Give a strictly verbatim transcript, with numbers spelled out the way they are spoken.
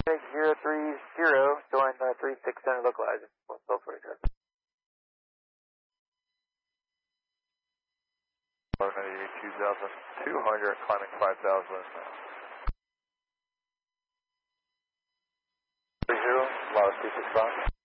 zero three zero, join uh, three six center localizer. one eighty-two thousand two hundred, climbing five thousand. Zero, lost two six five.